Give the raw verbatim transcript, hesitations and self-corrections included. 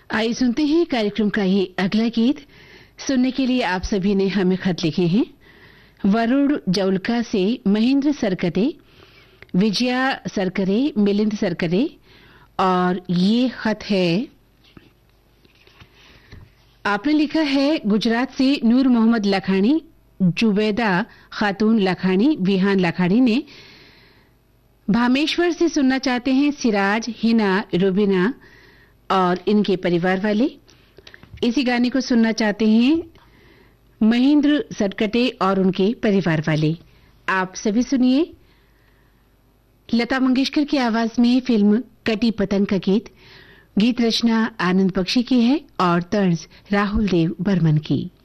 आइए सुनते हैं कार्यक्रम का ये अगला गीत। सुनने के लिए आप सभी ने हमें खत लिखे हैं। वरुण जौलका से महेंद्र सरकते, विजया सरकरे, मिलिंद सरकरे, और ये खत है, आपने लिखा है गुजरात से नूर मोहम्मद लखानी, जुबैदा खातून लखानी, विहान लखानी ने भामेश्वर से सुनना चाहते हैं सिराज, हिना, रुबीना और इनके परिवार वाले। इसी गाने को सुनना चाहते हैं महेंद्र सरकटे और उनके परिवार वाले। आप सभी सुनिए लता मंगेशकर की आवाज में फिल्म कटी पतंग का गीत। गीत रचना आनंद बख्शी की है और तर्ज राहुल देव बर्मन की।